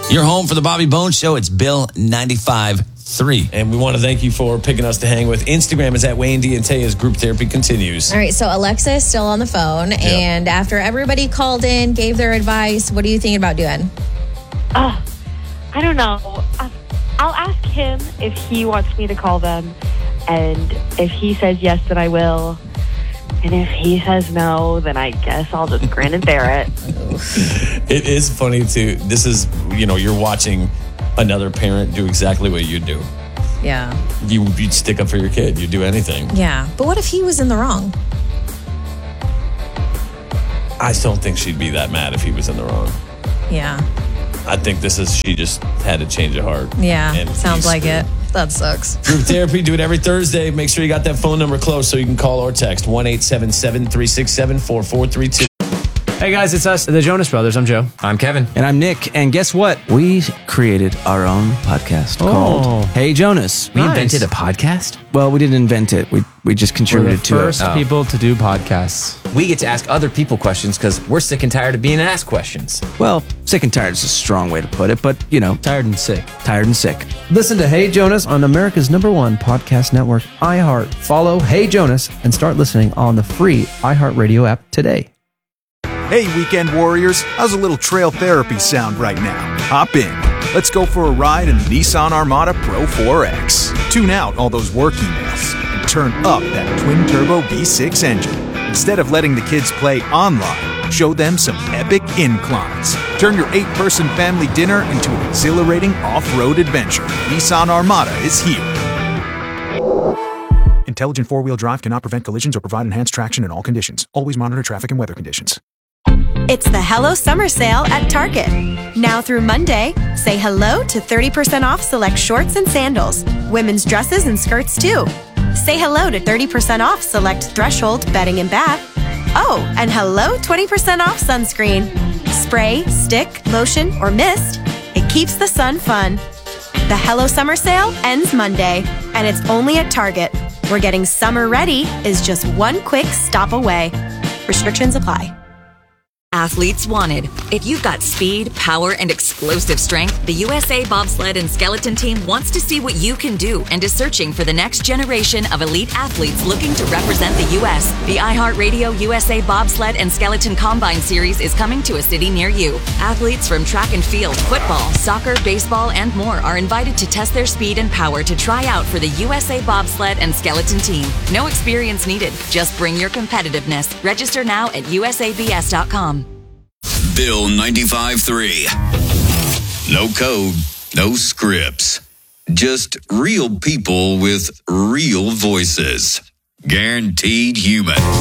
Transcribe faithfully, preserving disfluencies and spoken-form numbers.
Your home for the Bobby Bones Show. It's Bill ninety-five point three. And we want to thank you for picking us to hang with. Instagram is at Wayne D and Taya's Group Therapy continues. All right, so Alexa is still on the phone. Yep. And after everybody called in, gave their advice, what are you thinking about doing? Uh, I don't know. I'll ask him if he wants me to call them. And if he says yes, then I will. And if he says no, then I guess I'll just grin and bear it. It is funny, too. This is, you know, you're watching another parent do exactly what you do. Yeah. You, you'd stick up for your kid. You'd do anything. Yeah. But what if he was in the wrong? I don't think she'd be that mad if he was in the wrong. Yeah. I think this is, she just had a change of heart. Yeah. And sounds like it. That sucks. Group Therapy, do it every Thursday. Make sure you got that phone number close so you can call or text one eight seven seven, three six seven, four four three two. Hey guys, it's us, the Jonas Brothers. I'm Joe. I'm Kevin. And I'm Nick. And guess what? We created our own podcast oh. called Hey Jonas. We nice. invented a podcast? Well, we didn't invent it. We we just contributed to it. We're the first oh. people to do podcasts. We get to ask other people questions because we're sick and tired of being asked questions. Well, sick and tired is a strong way to put it, but, you know. Tired and sick. Tired and sick. Listen to Hey Jonas on America's number one podcast network, iHeart. Follow Hey Jonas and start listening on the free iHeartRadio app today. Hey, weekend warriors, how's a little trail therapy sound right now? Hop in. Let's go for a ride in the Nissan Armada Pro four X. Tune out all those work emails and turn up that twin-turbo V six engine. Instead of letting the kids play online, show them some epic inclines. Turn your eight-person family dinner into an exhilarating off-road adventure. Nissan Armada is here. Intelligent four-wheel drive cannot prevent collisions or provide enhanced traction in all conditions. Always monitor traffic and weather conditions. It's the Hello Summer Sale at Target. Now through Monday, say hello to thirty percent off select shorts and sandals, women's dresses and skirts too. Say hello to thirty percent off select Threshold bedding and bath. Oh, and hello twenty percent off sunscreen. Spray, stick, lotion, or mist, it keeps the sun fun. The Hello Summer Sale ends Monday, and it's only at Target, where getting summer ready is just one quick stop away. Restrictions apply. Athletes wanted. If you've got speed, power, and explosive strength, the U S A Bobsled and Skeleton Team wants to see what you can do and is searching for the next generation of elite athletes looking to represent the U S The iHeartRadio U S A Bobsled and Skeleton Combine Series is coming to a city near you. Athletes from track and field, football, soccer, baseball, and more are invited to test their speed and power to try out for the U S A Bobsled and Skeleton Team. No experience needed. Just bring your competitiveness. Register now at U S A B S dot com. Bill ninety-five point three. No code, no scripts. Just real people with real voices. Guaranteed human.